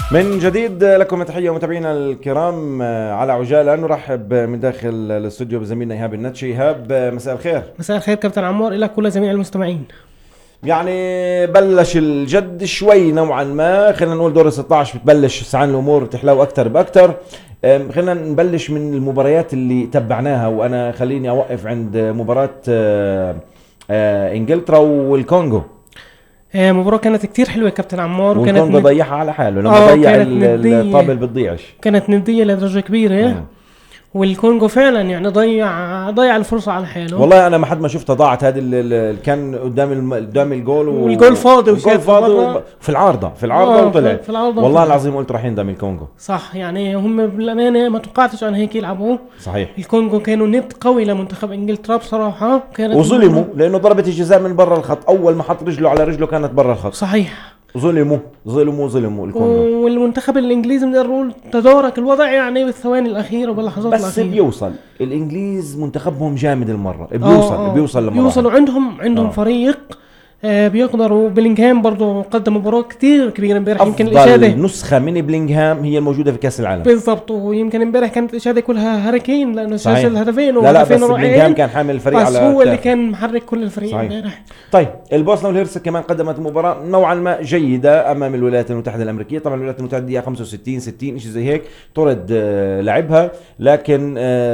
من جديد لكم تحية متابعينا الكرام على عجالة. نرحب من داخل الاستوديو بزميلنا إيهاب النتشي. إيهاب مساء الخير. مساء الخير كابتن عمار، إلى كل جميع المستمعين. يعني بلش الجد شوي نوعا ما، خلينا نقول دور 16 بتبلش ساعان الأمور تحلو أكتر بأكتر. خلينا نبلش من المباريات اللي تبعناها، وأنا خليني أوقف عند مباراة إنجلترا والكونغو. مباراة كانت كتير حلوة كابتن عمار، والكونغو ضيعها على حاله لما ضيع الطابل بتضيعش، كانت ندية لدرجة كبيرة. والكونغو فعلا يعني ضيع الفرصة على حاله. والله انا ما حد ما شفتها ضاعت. هذه اللي كان قدام الجول والجول فاضي في العارضة وطلع في العارضة. والله العظيم قلت راح يندم الكونغو. صح، يعني هم بالأمانة ما توقعتش عن هيك يلعبوا. صحيح، الكونغو كانوا ند قوي لمنتخب انجلترا بصراحة، كانت وظلموا لانه ضربة الجزاء من برا الخط. اول ما حط رجله على رجله كانت برا الخط. صحيح، ظلموا الكونغو. والمنتخب الانجليزي بنقدر نقول تدارك الوضع يعني بالثواني الاخيره وباللحظات بس الاخيره. بيوصل الانجليز منتخبهم جامد المره، بيوصل وعندهم فريق بيقدروا. بلينغهام برضو قدم مباراة كتير كبيرة امبارح. يمكن الإشادة نسخة من بلينغهام هي الموجودة في كأس العالم بالضبط، ويمكن امبارح كانت الإشادة كلها هاري كين لأنه سجل هدفين وهدفين رائعين. بلينغهام كان حامل الفريق بس هو اللي كان محرك كل الفريق امبارح. طيب البوسنة والهرسك كمان قدمت مباراة نوعا ما جيدة أمام الولايات المتحدة الأمريكية. طبعا الولايات المتحدة دقيقة 65 60 شيء زي هيك طرد لعبها، لكن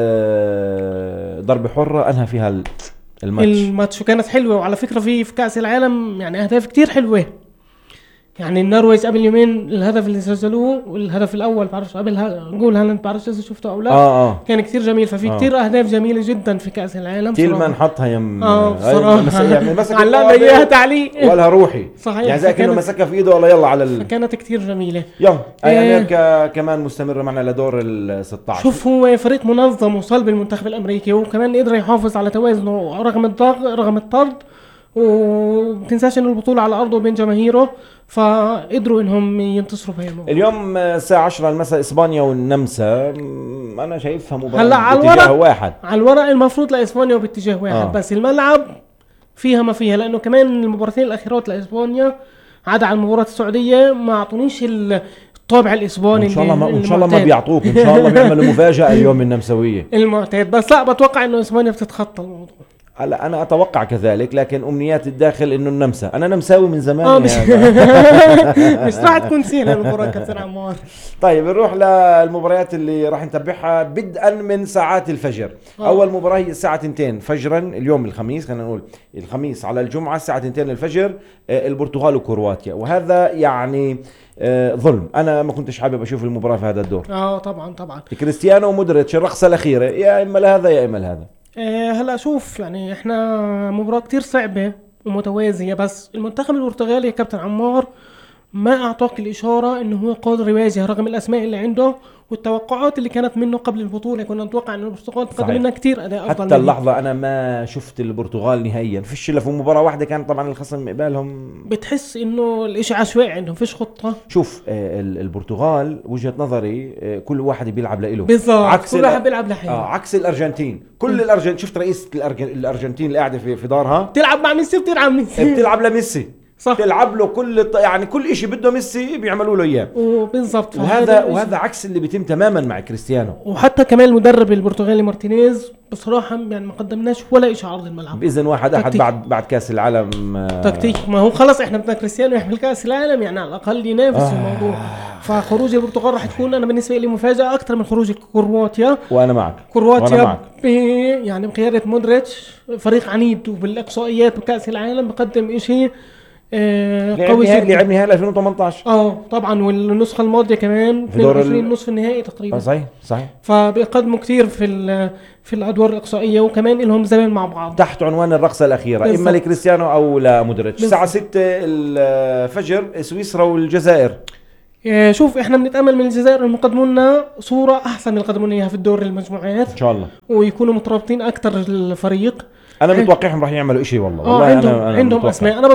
ضربة حرة أنهى فيها الماتش وكانت حلوة. وعلى فكرة في كأس العالم يعني أهداف كتير حلوة. يعني النرويج قبل يومين الهدف اللي سجلوه والهدف الأول بعرفش قبل جول هالاند بعرفش إذا شفته أو لا. كان كتير جميل. ففي كتير أهداف جميلة جدا في كأس العالم. تيلمان حطها يم بصراحة علقنا إياها تعليق ولا روحي. صحيح، يعني زي كأنه مسكها في إيده ولا يلا على كانت كتير جميلة. أمريكا كمان مستمرة معنا لدور 16. شوف هو فريق منظم وصل بالمنتخب الأمريكي، وكمان قدر يحافظ على توازنه رغم الضغط رغم الطرد. ومتنساش ان البطولة على أرضه بين جماهيره، فقدروا انهم ينتصروا في الموضوع. اليوم الساعة 10 المساء اسبانيا والنمسا. انا شايفها مباراة باتجاه واحد. على الورق المفروض لاسبانيا وباتجاه واحد. بس الملعب فيها ما فيها، لانه كمان المباراتين الاخيرات لاسبانيا عدا على المباراة السعودية ما اعطونيش الطابع الاسباني. ان شاء الله ما بيعطوك، ان شاء الله بيعملوا مفاجأة اليوم النمساوية المعتاد. بس لا، بتوقع انه اسبانيا بتتخطى الموضوع. هلا انا اتوقع كذلك، لكن امنيات الداخل انه النمسا. انا نمساوي من زمان مش راح تكون سهله المباراه كابتن عمار. طيب نروح للمباريات اللي راح نتابعها بدءا من ساعات الفجر. اول مباراه هي الساعه 2 فجرا اليوم الخميس، خلينا نقول الخميس على الجمعه الساعه 2 الفجر، البرتغال وكرواتيا. وهذا يعني ظلم. انا ما كنتش حابب اشوف المباراه في هذا الدور. طبعا كريستيانو ومودريتش الرقصه الاخيره، يا اما لهذا يا اما لهذا. هلا شوف، يعني احنا مباراة كتير صعبة ومتوازية، بس المنتخب البرتغالي يا كابتن عمار ما اعطاك الاشارة انه هو قادر يواجه رغم الاسماء اللي عنده والتوقعات اللي كانت منه قبل البطولة. كنا نتوقع ان البرتغال تقدم لنا كتير اداء افضل. حتى اللحظة انا ما شفت البرتغال نهائيا، فيش الا في مباراة واحدة كان طبعا الخصم قبالهم. بتحس انه الاشي عشوائي عندهم، فيش خطة. شوف البرتغال وجهة نظري كل واحد بيلعب لإله بالضبط، كل واحد بيلعب لحاله. عكس الارجنتين. كل الارجنتين شفت رئيس الارجنتين اللي قاعدة في دارها تلعب مع ميسي بتلعب لميسي. صح. تلعب له يعني كل إشي بده ميسي بيعملوا له اياه. وبالضبط، وهذا عكس اللي بيتم تماما مع كريستيانو. وحتى كمان المدرب البرتغالي مارتينيز بصراحه يعني ما قدمناش ولا شيء على ارض الملعب. باذن واحد احد بعد كاس العالم تكتيك. ما هو خلص احنا بدنا كريستيانو يحمل كاس العالم، يعني على الاقل ينافس في الموضوع. فخروج البرتغال راح تكون انا بالنسبه لي مفاجاه اكثر من خروج كرواتيا. وانا معك. كرواتيا يعني بقياده مودريتش فريق عنيد، وبالاقصائيات بكاس العالم بقدم شيء قوي جدا. لعب نهائي 2018 طبعا، والنسخه الماضيه كمان في دور نصف النهائي تقريبا. صحيح. فبيقدموا كتير في الادوار الاقصائيه، وكمان لهم زمن مع بعض تحت عنوان الرقصه الاخيره بالزبط. اما لكريستيانو او لمودريتش. الساعه 6 الفجر سويسرا والجزائر. شوف احنا بنتامل من الجزائر انهم يقدموا لنا صوره احسن من اللي قدموا لنا اياها في الدور المجموعات ان شاء الله، ويكونوا مترابطين اكثر الفريق. انا متوقعهم راح يعملوا شيء والله. عندهم اسماء. انا